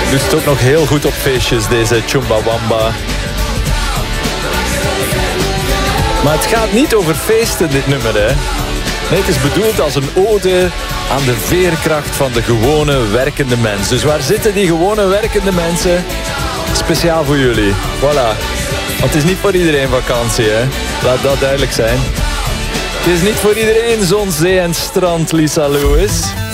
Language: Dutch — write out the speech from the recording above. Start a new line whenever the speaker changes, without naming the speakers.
Doet het ook nog heel goed op feestjes, deze Chumbawamba. Maar het gaat niet over feesten, dit nummer, hè. Nee, het is bedoeld als een ode aan de veerkracht van de gewone werkende mens. Dus waar zitten die gewone werkende mensen? Speciaal voor jullie. Voilà. Want het is niet voor iedereen vakantie, hè. Laat dat duidelijk zijn. Het is niet voor iedereen zon, zee en strand, Lisa Lewis.